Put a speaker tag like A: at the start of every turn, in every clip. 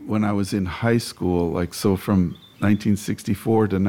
A: when I was in high school, like so from 1964 to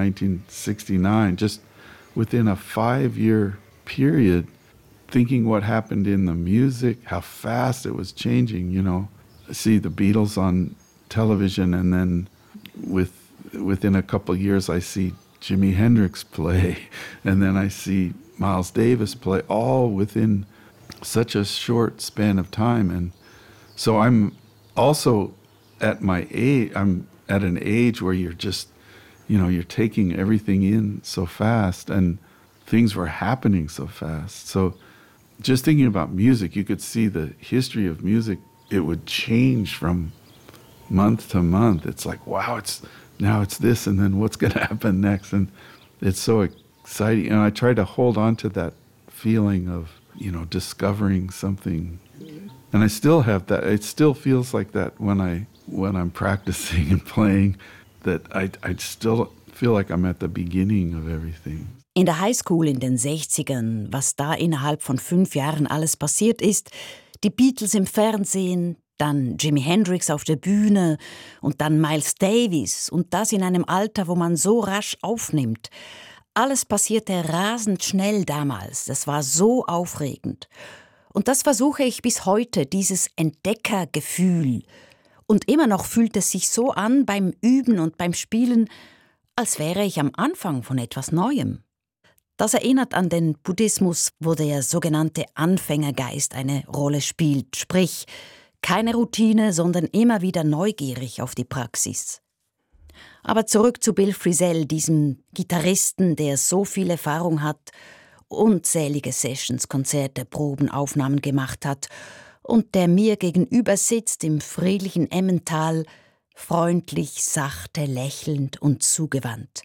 A: 1969, just within a 5-year period, thinking what happened in the music, how fast it was changing, you know. I see the Beatles on television, and then within a couple years I see Jimi Hendrix play, and then I see Miles Davis play, all within such a short span of time. And so I'm also at my age, I'm at an age where you're just, you know, you're taking everything in so fast, and things were happening so fast. So just thinking about music, you could see the history of music. It would change from month to month. It's like, wow, now it's this, and then what's going to happen next? And it's so exciting. And I try to hold on to that feeling of, you know, discovering something. And I still have that. It still feels like that when I'm practicing and playing, that I still feel like I'm at the beginning of everything.
B: In der Highschool in den 60ern, was da innerhalb von 5 Jahren alles passiert ist, die Beatles im Fernsehen, dann Jimi Hendrix auf der Bühne und dann Miles Davis und das in einem Alter, wo man so rasch aufnimmt. Alles passierte rasend schnell damals, das war so aufregend. Und das versuche ich bis heute, dieses Entdeckergefühl. Und immer noch fühlt es sich so an beim Üben und beim Spielen, als wäre ich am Anfang von etwas Neuem. Das erinnert an den Buddhismus, wo der sogenannte Anfängergeist eine Rolle spielt, sprich keine Routine, sondern immer wieder neugierig auf die Praxis. Aber zurück zu Bill Frisell, diesem Gitarristen, der so viel Erfahrung hat, unzählige Sessions, Konzerte, Proben, Aufnahmen gemacht hat und der mir gegenüber sitzt im friedlichen Emmental, freundlich, sachte, lächelnd und zugewandt.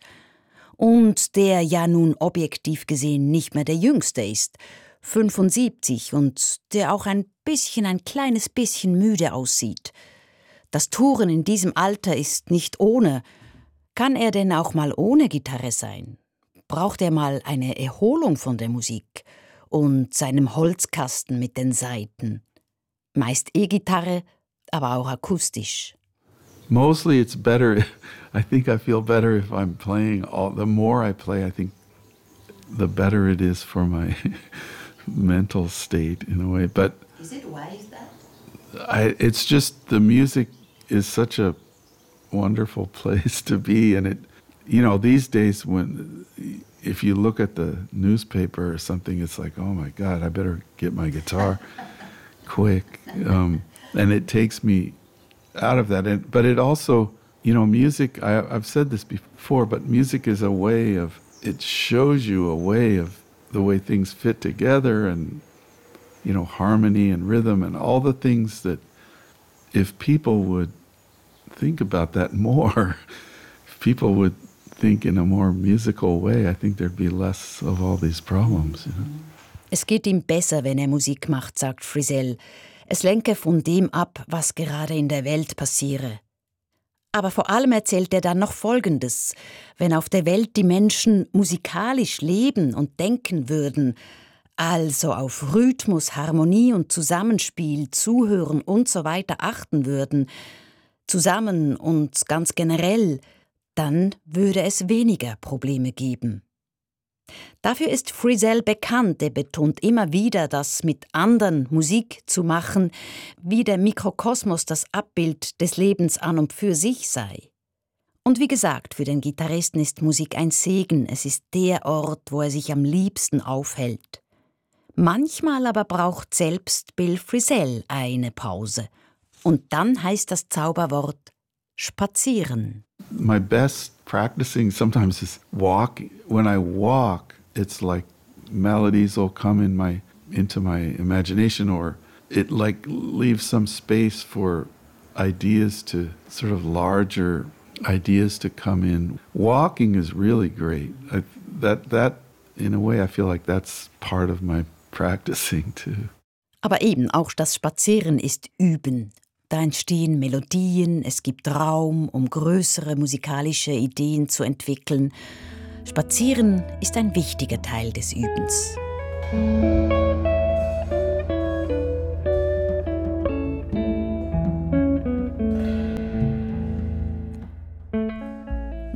B: Und der ja nun objektiv gesehen nicht mehr der Jüngste ist, 75, und der auch ein kleines bisschen müde aussieht. Das Touren in diesem Alter ist nicht ohne. Kann er denn auch mal ohne Gitarre sein? Braucht er mal eine Erholung von der Musik und seinem Holzkasten mit den Saiten? Meist E-Gitarre, aber auch akustisch.
A: Mostly it's better. I think I feel better if I'm playing. The more I play, I think the better it is for my mental state in a way. But
B: Why is that?
A: It's just the music is such a wonderful place to be, and it, you know, these days if you look at the newspaper or something, it's like, oh my God, I better get my guitar quick, and it takes me out of that. But it also, you know, music, I've said this before, but music is a way of, it shows you a way of the way things fit together, and, you know, harmony and rhythm and all the things that, if people would think about that more, if people would think in a more musical way, I think there'd be less of all these problems, you know?
B: Es geht ihm besser, wenn er Musik macht, sagt Frisell. Es lenke von dem ab, was gerade in der Welt passiere. Aber vor allem erzählt er dann noch Folgendes: Wenn auf der Welt die Menschen musikalisch leben und denken würden, also auf Rhythmus, Harmonie und Zusammenspiel, Zuhören und so weiter achten würden, zusammen und ganz generell, dann würde es weniger Probleme geben. Dafür ist Frisell bekannt. Er betont immer wieder, dass mit anderen Musik zu machen, wie der Mikrokosmos das Abbild des Lebens an und für sich sei. Und wie gesagt, für den Gitarristen ist Musik ein Segen. Es ist der Ort, wo er sich am liebsten aufhält. Manchmal aber braucht selbst Bill Frisell eine Pause. Und dann heißt das Zauberwort spazieren.
A: My best practicing sometimes is walking. When I walk, it's like melodies will come into my imagination, or it like leaves some space for ideas to, sort of larger ideas to come in. Walking is really great. That in a way I feel like that's part of my practicing too.
B: Aber eben auch das Spazieren ist Üben. Da entstehen Melodien, es gibt Raum, um größere musikalische Ideen zu entwickeln. Spazieren ist ein wichtiger Teil des Übens.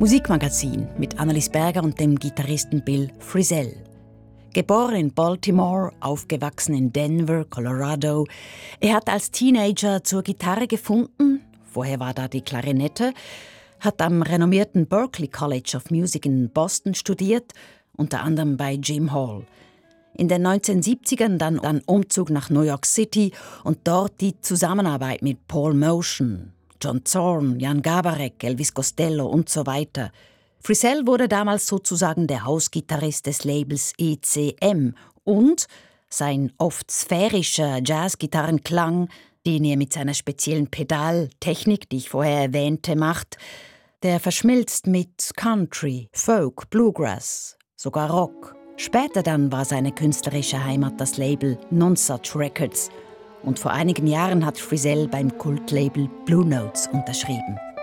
B: Musikmagazin mit Annelies Berger und dem Gitarristen Bill Frisell. Geboren in Baltimore, aufgewachsen in Denver, Colorado. Er hat als Teenager zur Gitarre gefunden, vorher war da die Klarinette, hat am renommierten Berklee College of Music in Boston studiert, unter anderem bei Jim Hall. In den 1970ern dann Umzug nach New York City und dort die Zusammenarbeit mit Paul Motian, John Zorn, Jan Garbarek, Elvis Costello und so weiter. Frisell wurde damals sozusagen der Hausgitarrist des Labels ECM und sein oft sphärischer Jazzgitarrenklang, den er mit seiner speziellen Pedaltechnik, die ich vorher erwähnte, macht, der verschmilzt mit Country, Folk, Bluegrass, sogar Rock. Später dann war seine künstlerische Heimat das Label Nonsuch Records und vor einigen Jahren hat Frisell beim Kultlabel Blue Notes unterschrieben.